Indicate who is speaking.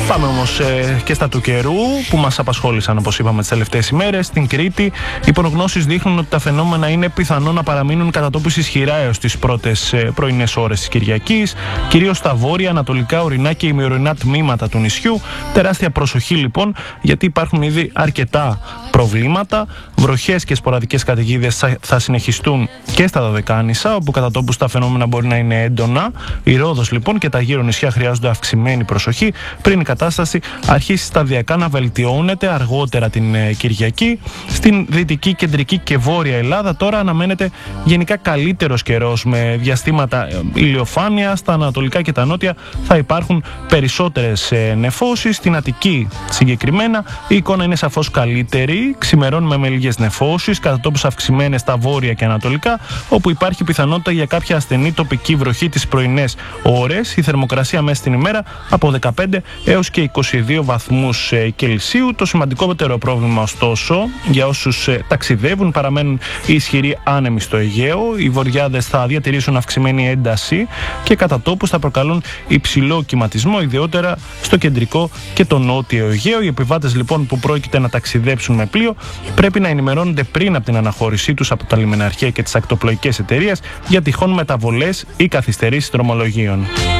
Speaker 1: Πάμε όμως και στα του καιρού που μας απασχόλησαν, όπως είπαμε, τις τελευταίες ημέρες. Στην Κρήτη, οι προγνώσεις δείχνουν ότι τα φαινόμενα είναι πιθανό να παραμείνουν κατά τόπους ισχυρά έως τις πρώτες πρωινές ώρες της Κυριακής, κυρίως στα βόρεια, ανατολικά, ορεινά και ημιορεινά τμήματα του νησιού. Τεράστια προσοχή λοιπόν, γιατί υπάρχουν ήδη αρκετά προβλήματα. Βροχές και σποραδικές καταιγίδες θα συνεχιστούν και στα Δωδεκάνησα, όπου κατά τόπους τα φαινόμενα μπορεί να είναι έντονα. Η Ρόδος λοιπόν και τα γύρω νησιά χρειάζονται αυξημένη προσοχή πριν η κατάσταση αρχίσει σταδιακά να βελτιώνεται αργότερα την Κυριακή. Στην δυτική, κεντρική και βόρεια Ελλάδα τώρα αναμένεται γενικά καλύτερος καιρός με διαστήματα ηλιοφάνεια. Στα ανατολικά και τα νότια θα υπάρχουν περισσότερες νεφώσεις. Στην Αττική συγκεκριμένα η εικόνα είναι σαφώς καλύτερη. Ξημερώνουμε με λίγες νεφώσεις, κατά τόπους αυξημένες στα βόρεια και ανατολικά, όπου υπάρχει πιθανότητα για κάποια ασθενή τοπική βροχή τις πρωινές ώρες. Η θερμοκρασία μέσα στην ημέρα από 15 έως και 22 βαθμούς Κελσίου. Το σημαντικότερο πρόβλημα ωστόσο για όσους ταξιδεύουν παραμένουν οι ισχυροί άνεμοι στο Αιγαίο. Οι βοριάδες θα διατηρήσουν αυξημένη ένταση και κατά τόπους θα προκαλούν υψηλό κυματισμό, ιδιαίτερα στο κεντρικό και το νότιο Αιγαίο. Οι επιβάτες λοιπόν που πρόκειται να ταξιδέψουν με πλοίο πρέπει να ενημερώνονται πριν από την αναχώρησή τους από τα λιμεναρχεία και τις ακτοπλοϊκές εταιρείες για τυχόν μεταβολές ή καθυστερήσεις δρομολογίων.